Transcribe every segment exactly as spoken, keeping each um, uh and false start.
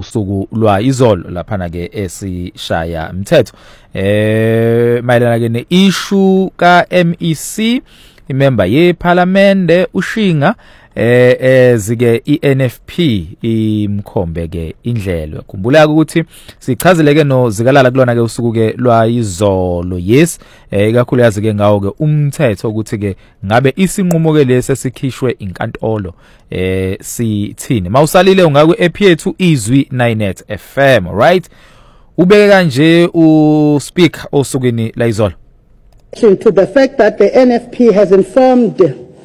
ngosuku lwa izolo laphana ke esishaya umthetho eh mayelana ke neissue ka M E C imember yeParliament uShinga eh ezike iN F P imkhombe ke indlelo khumbula ukuthi sichazile ke no zikalala kulona ke usuku ke lwa izolo yes eh kakhulu yazi ke ngawo ke umthetho ukuthi ke ngabe isinqumo ke lesi sikhishwe inkantolo eh sithini mawusalile ungaku app yethu izwi nine F M right ubeke kanje u speaker osukini la izolo to the fact that the N F P has informed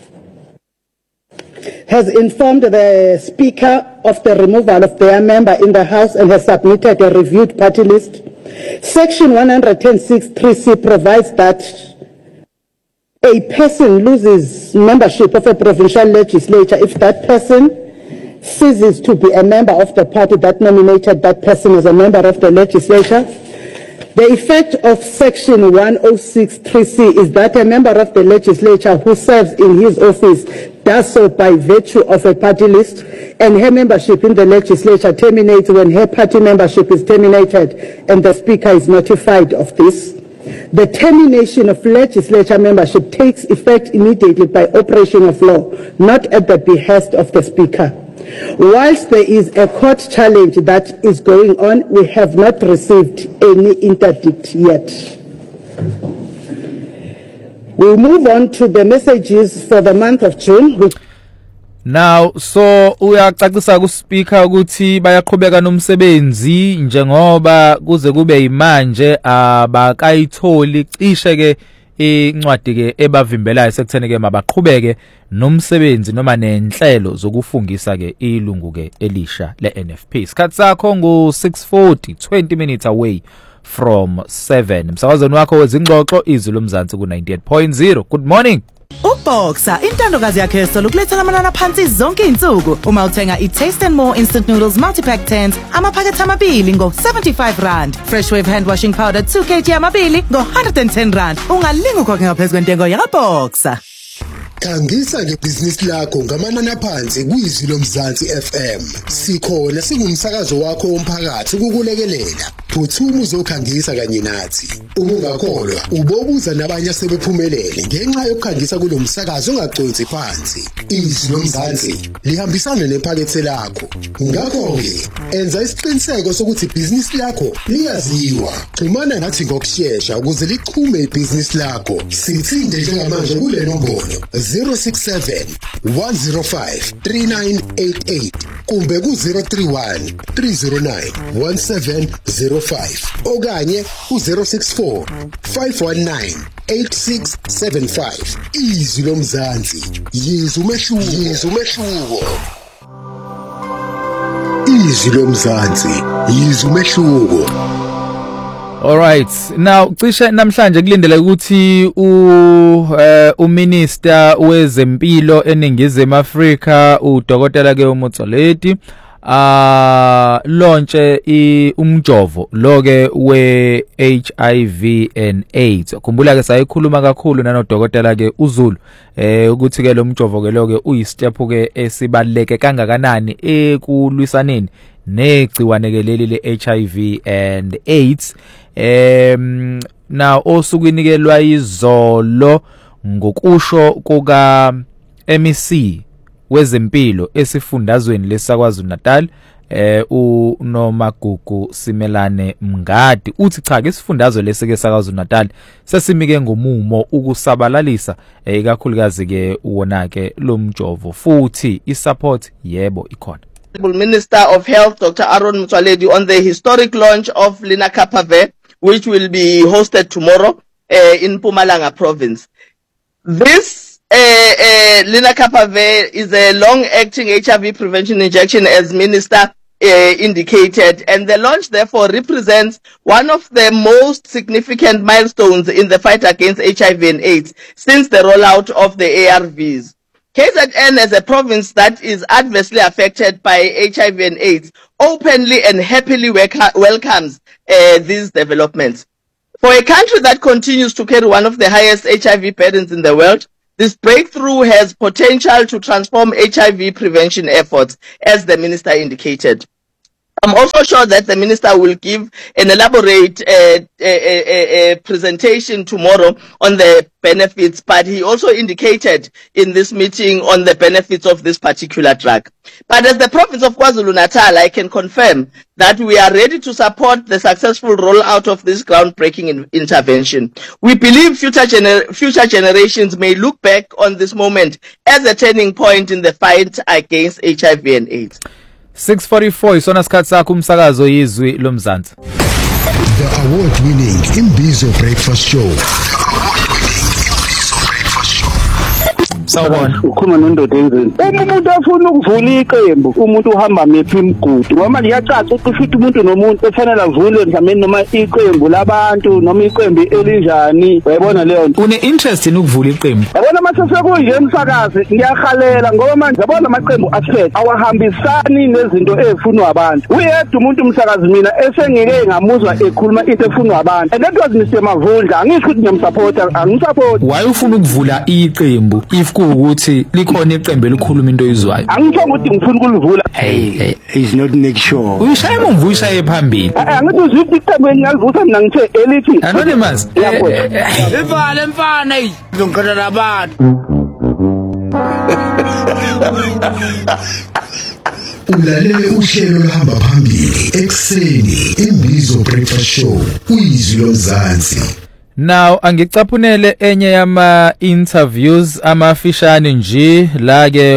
has informed the Speaker of the removal of their member in the House and has submitted a reviewed party list. Section one ten six three C provides that a person loses membership of a provincial legislature if that person ceases to be a member of the party that nominated that person as a member of the legislature. The effect of Section one oh six three C is that a member of the legislature who serves in his office does so by virtue of a party list, and her membership in the legislature terminates when her party membership is terminated and the Speaker is notified of this. The termination of legislature membership takes effect immediately by operation of law, not at the behest of the Speaker. Whilst there is a court challenge that is going on, we have not received any interdict yet. We'll move on to the messages for the month of June. Now, so uyacacisa ku speaker ukuthi bayaqhubeka nomsebenzi njengoba kuze kube imanje abakayitholi cishe ke incwadi ke ebavimbelayo sekuthene ke mabaqhubeke nomsebenzi noma nenhlelo zokufungisa ke ilungu ke elisha le N F P. Isikhathi sakho ngo six forty, twenty minutes away from seven. Msakazweni wakho wezingxoxo izwi lomzansi ku ninety-eight point zero. Good morning. Uboxa intandokazi yakhe esolo kulethela amanana phansi zonke izinsuku uma uthenga iTaste and More instant noodles multi-pack tens amaphakethe amabili ngo seventy-five rand, Fresh Wave hand washing powder two kilograms amabili ngo one hundred ten rand. Ungalinga ukhokhe ngaphezulu kwentengo yakaBoxa. Khangisa ngebhizinisi lakho ngamanana phansi kwizwi lomzansi F M. Sikhona singumsakazo wakho womphakathi ukukulekelela. Phuthuma uzokhangisa kanye nathi. Ungakholwa ubobuza nabanye asebephumelele ngenxa yokukhangisa kulomsakazo ongagconsi phansi. Izwi lomzansi lihambisana nephakethe lakho. Ngakho ke enza isiqiniseko sokuthi ibhizinisi lakho liyaziwa. Xhumana nathi ngokusheshsha ukuze lichume ibhizinisi lakho. Sithinde njengamanje kule nombolo zero six seven, one zero five, three nine eight eight kumbe ku zero three one, three zero nine, one seven zero five okanye ku zero six four, five one nine, eight six seven five. Izwi lomzansi yizwi umehluko, yizwi umehluko. Izwi lomzansi yizwi umehluko. All right. Now cishe namhlanje kulindele ukuthi u uh, uminister wezempilo eningizimu Afrika uDokotela ke uMotsoaledi ah uh, launch i umjovo loke we H I V and AIDS. Khumbula ke sayikhuluma kakhulu nanodokotela ke uZulu eh ukuthi ke lo mjovo ke loke uyistep ke esibaleke kangakanani ekulwisaneni negciwane ke leli le H I V and AIDS. Um now osukwini ke lwa izolo ngokusho kuka M E C wezempilo esifundazweni leSakwaZulu Natal eh uNomagugu Simelane Mngadi uthi cha ke sifundazwe leseke eSakwaZulu Natal sesimike ngomumo ukusabalalisa ikakhulukazi ke uwona ke lo mjovo futhi isupport yebo ikhona. Minister of Health Doctor Aaron Motsoaledi on the historic launch of Lenacapavir, which will be hosted tomorrow uh, in Mpumalanga province. This uh, uh, Lenacapavir is a long-acting H I V prevention injection, as Minister uh, indicated, and the launch therefore represents one of the most significant milestones in the fight against H I V and AIDS since the rollout of the A R Vs. K Z N as a province that is adversely affected by H I V and AIDS openly and happily welcomes uh, these developments. For a country that continues to carry one of the highest H I V burdens in the world, this breakthrough has potential to transform H I V prevention efforts, as the minister indicated. I'm also sure that the minister will give an elaborate uh, uh, uh, uh, presentation tomorrow on the benefits, but he also indicated in this meeting on the benefits of this particular drug. But as the province of KwaZulu-Natal, I can confirm that we are ready to support the successful rollout of this groundbreaking in intervention. We believe future, gener future generations may look back on this moment as a turning point in the fight against H I V and AIDS. six forty-four isona sikhathi sakho umsakazo yizwi lomzansi. The award-winning Imbizo Breakfast Show. Sawubona. Ukhuluma nondoda enzeni. Uma umuntu afuna ukuvula iqembu, umuntu uhamba mephi imigudu. Ngoba liyacaca ukuthi futhi umuntu nomuntu efanele avule mhlawumbe noma iqembu labantu noma iqembu elinjani. Uyabona leyo nto. Une interest in ukuvula iqembu. Yabona mase sekunje emsakazi ngiyahalela ngoba manje yabona amaqembu asethe awahambisani nezinto ezifunwa abantu. Uyedwa umuntu umsakazi mina esengike ngamuzwa ekhuluma into efunwa abantu. And that was Mister Mavundla. Angisho ukuthi ngiyamsupporta, angisupport. Why ufuna ukuvula iqembu if ukuthi likhona iqembu elikhuluma into oyizwayo? Angisho ukuthi ngifuna ukulivula. Hey, he's not make sure. Uyishaya umvuyisha ephambili. Angithi uziphi iqembu engiyalivusa mina ngithe elithi Anonymous. Ivale mfana hey. Ngizongqala labantu. Ulalele uhlelo lohamba phambili ekseni Imbizo Breakfast Show uyizwi lomzansi. Now angicaphunele enye yama interviews amafishane nje la ke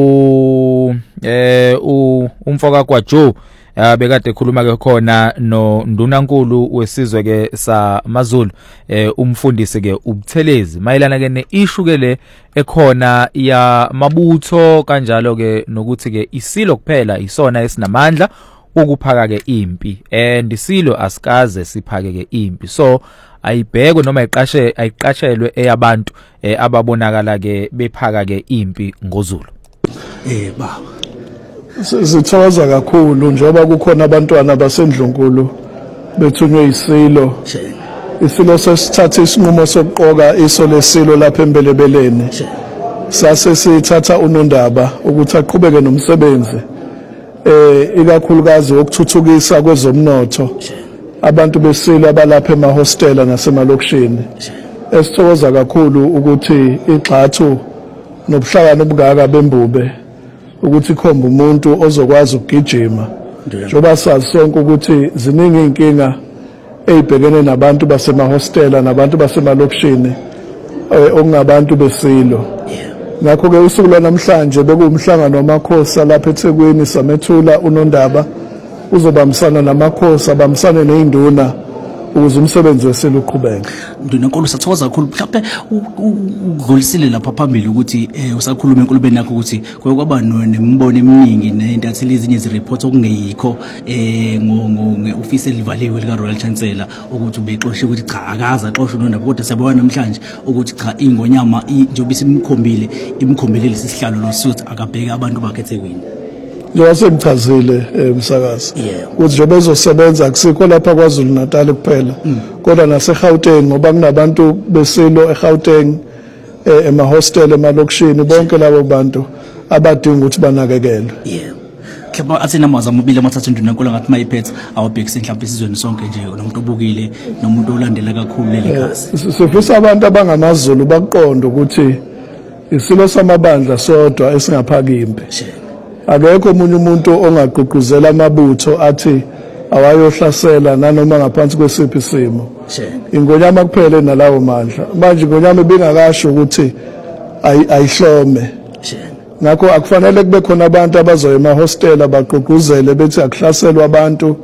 u eh umfoka kwaJoe abekade ekhuluma ke khona no Ndunankulu wesizwe ke saMaZulu eh umfundisi ke ubuthelezi mayelana ke neissue ke le ekhona ya mabutho kanjalo ke nokuthi ke isilo kuphela isona esinamandla ukuphaka ke impi and isilo asikaze siphake ke impi so ayibhekwe noma iqashe ayiqashelwe eyabantu ababonakala ke bephaka ke impi ngoZulu. Eh baba sithokoza kakhulu njengoba kukhona abantwana basendlunkulu bethunywe isilo. Isilo sesithatha isinqumo sokuqoka iso lesilo lapha embelebeleni. Sase sithatha unondaba ukuthi aqhubeke nomsebenzi eh ikakhulukazi wokuthuthukisa kwezomnotho. Abantu besilo abalapha emahostela nasemalokishini. Esithokoza kakhulu ukuthi igxathu nobuhlakani obungaka bembube ukuthi khomba umuntu ozokwazi ukugijima. Njoba sazi sonke ukuthi ziningi inkinga ezibhekene nabantu basemahostela nabantu basemalokishini okungabantu besilo. Ngakho ke usuku lwanamhlanje bekuwumhlangano wamakhosi lapha eThekwini samethula unondaba uzobamsana namakhosi abamsane neinduna ukuze umsebenzi wesilo uqhubeke. Ndunankulu sathokoza kakhulu mhlawumbe udlulisile lapha phambili ukuthi usakhuluma enkulubeni yakho ukuthi kwaba nemibono eminingi nentathile ezinye izireports okungeyikho eh ngeoffice elivaliwe lika Royal Chancellor ukuthi ubexoshe ukuthi cha akaza axoshwe nondaba kodwa siyabona namhlanje ukuthi cha ingonyama njengoba isimkhombile imkhombele lesisihlalo losuthi akabheke abantu bakhe eThekwini. Njengoba semchazile umsakazi ukuthi njengoba ezosebenza akusikho lapha kwaZulu Natal kuphela kodwa naseGauteng ngoba kunabantu besilo eGauteng emahostel emalokishini bonke labo bantu abadinga ukuthi banakekelwe. Yeah. Khaba athina amaza amabili amathathu Ndunankulu ngathi mayiphethe awabhekise mhlawumbe isizweni sonke nje nomuntu obukile nomuntu olandela kakhulu lelikhasi. Sifisa abantu abangamaZulu baqonde ukuthi isilo samabandla sodwa esingaphaka impi. Akekho omunye umuntu ongagqugquzela amabutho athi awayohlasela nanoma ngaphansi kwesiphi isimo. Ingonyama kuphela nalawo mandla. Manje ingonyama ibingakasho ukuthi ayihlome. Ngakho akufanele kube khona abantu abazoya emahostela bagqugquzele bethi akuhlaselwa abantu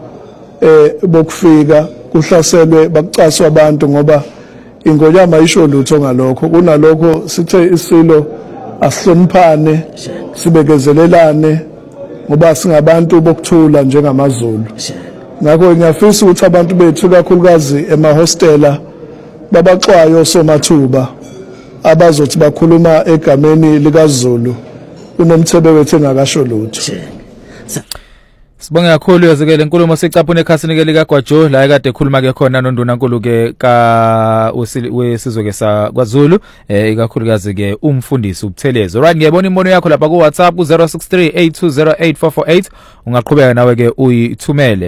eh bokufika kuhlaselwe bakucaswa abantu ngoba ingonyama ayisho lutho ngalokho kunalokho sithe isilo asihloniphane sibekezelelane ngoba singabantu bokuthula njengamaZulu. Ngakho ngiyafisa ukuthi abantu bethu kakhulukazi emahostela babaxwayo somathuba abazothi bakhuluma egameni likaZulu unomthebe wethu engakasho lutho. Sibonge kakhulu yazike lenkulumo sicaphune ekhasini ke lika Gwajo la ekade ekhuluma ke khona noNdunankulu ke ka wesizwe ke sa kwaZulu eh ikakhulukazi ke umfundisi uButhelezo. Right ngiyabona imbono yakho lapha ku WhatsApp ku zero six three eight two zero eight four four eight ungaqhubeka nawe ke uyithumele.